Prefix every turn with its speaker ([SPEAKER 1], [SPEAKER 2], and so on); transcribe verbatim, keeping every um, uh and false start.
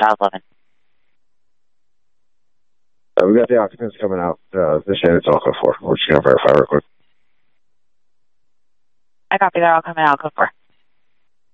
[SPEAKER 1] South eleven.
[SPEAKER 2] Uh, we got the occupants coming out. Uh, they're saying it's all code four. We're just going to verify real quick.
[SPEAKER 1] I copy that. I'll come in. I'll go for.